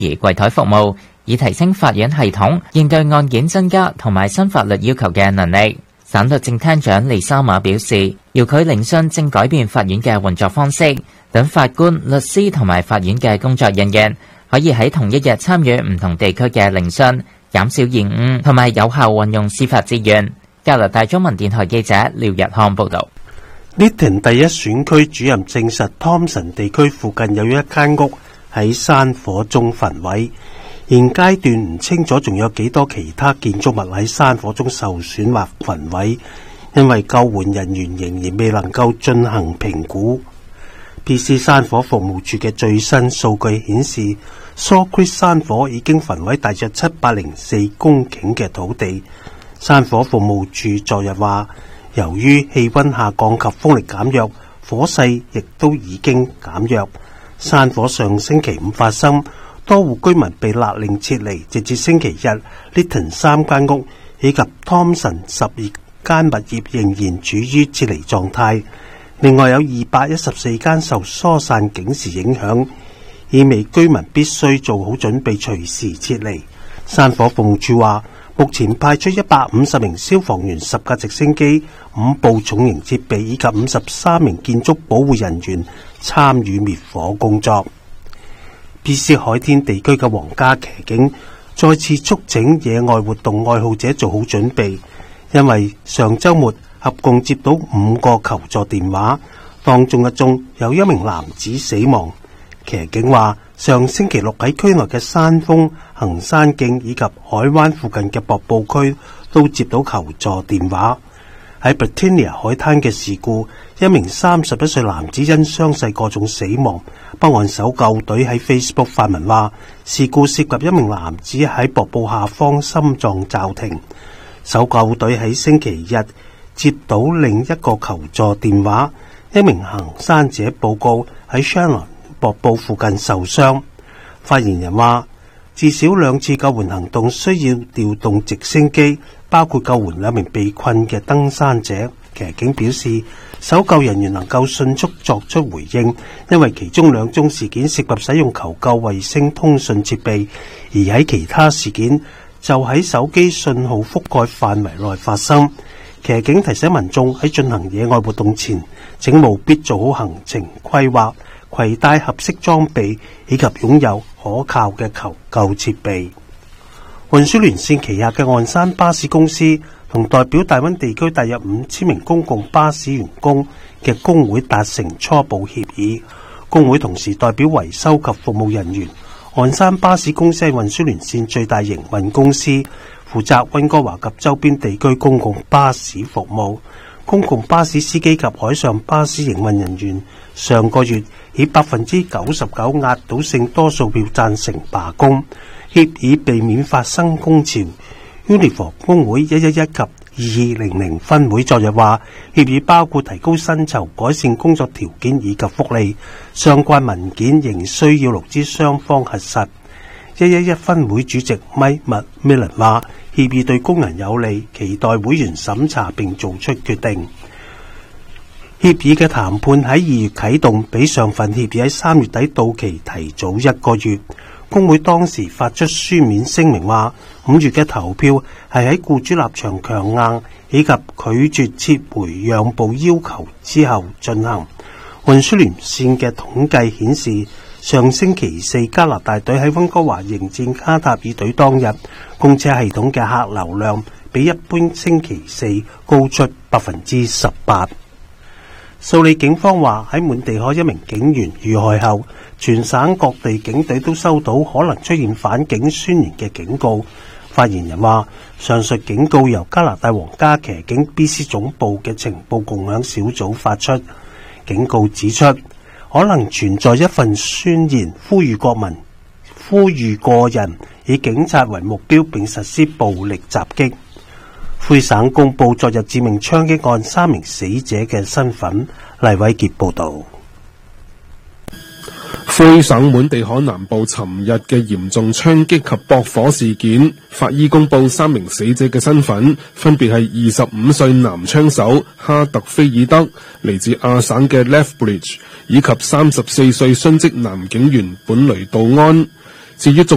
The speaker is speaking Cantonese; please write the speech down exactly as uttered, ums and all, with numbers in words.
而櫃台服務以提升法院系統應對案件增加同埋新法律要求嘅能力。省律政廳長利沙馬表示，遙距聆訊正改變法院嘅運作方式，等法官、律師同埋法院嘅工作人員可以喺同一日參與唔同地區嘅聆訊，減少延誤同埋有效運用司法資源。加拿大中文電台記者廖日康報道。 Lytton 第一選區主任證實，湯臣地區附近有一間屋喺山火中焚毀，現階段唔清楚仲有幾多其他建築物喺山火中受損或焚毀，因為救援人員仍然未能夠進行評估。B C 山火服務處嘅最新數據顯示，Saw Creek 山火已經焚毀大約七百零四公頃嘅土地。山火服務處昨日話，由於氣溫下降及風力減弱，火勢亦都已經減弱。山火上星期五發生，多戶居民被勒令撤離，直至星期日 Lytton 三間屋以及湯臣十二間物業仍然處於撤離狀態。另外有二百一十四間受疏散警示影響，意味居民必須做好準備隨時撤離。山火服務處話，目前派出一百五十名消防員、十架直升機、五部重型設備以及五十三名建築保護人員參與滅火工作。B C 海天地區嘅皇家騎警再次促請野外活動愛好者做好準備，因為上週末合共接到五個求助電話，當中一宗有一名男子死亡。騎警話，上星期六喺區內嘅山峰、行山徑以及海灣附近嘅瀑布區都接到求助電話。喺 Britannia 海灘嘅事故，一名三十一歲男子因傷勢過重死亡。北岸搜救隊喺 Facebook 發文話，事故涉及一名男子喺瀑布下方心臟驟停。搜救隊喺星期日接到另一個求助電話，一名行山者報告喺 Shannon 瀑布附近受傷。發言人話，至少兩次救援行動需要調動直升機，包括救援兩名被困嘅登山者。騎警表示，搜救人員能夠迅速作出回應，因為其中兩宗事件涉及使用求救衛星通訊設備，而喺其他事件就喺手機信號覆蓋範圍內發生。騎警提醒民眾喺進行野外活動前，請務必做好行程規劃，攜帶合適裝備以及擁有可靠嘅求救設備。運輸連線旗下嘅岸山巴士公司同代表大溫地區大約五千名公共巴士員工嘅工會達成初步協議。工會同時代表維修及服務人員。岸山巴士公司係運輸連線最大營運公司，負責溫哥華及周邊地區公共巴士服務。公共巴士司機及海上巴士營運人員上個月以百分之九十九壓倒性多數票贊成罷工，協議避免發生工潮。Unifor 工會一一一及二二零零分會昨日話，協議包括提高薪酬、改善工作條件以及福利，相關文件仍需要勞資雙方核實。一一一分會主席 Mike McMillan 話，協議對工人有利，期待會員審查並做出決定。協議嘅談判喺二月啟動，比上份協議喺三月底到期提早一個月。工會當時發出書面聲明話，五月嘅投票係喺僱主立場強硬以及拒絕撤回讓步要求之後進行。運輸連線嘅統計顯示，上星期四加拿大隊喺溫哥華迎戰卡塔爾隊當日，公車系統嘅客流量比一般星期四高出百分之十八。素里警方話，喺滿地可一名警員遇害後，全省各地警隊都收到可能出現反警宣言嘅警告。發言人話，上述警告由加拿大皇家騎警 B C 總部嘅情報共享小組發出。警告指出，可能存在一份宣言，呼籲國民、呼籲個人以警察為目標並實施暴力襲擊。魁省公布昨日致命槍擊案三名死者嘅身份。黎偉傑報道。 魁省滿地可南部尋日嘅嚴重槍擊及駁火事件，法醫公布三名死者嘅身份，分別係二十五歲男槍手哈特菲爾德，嚟自亞省嘅 Lethbridge， 以及三十四歲殉職男警員本雷道安。至於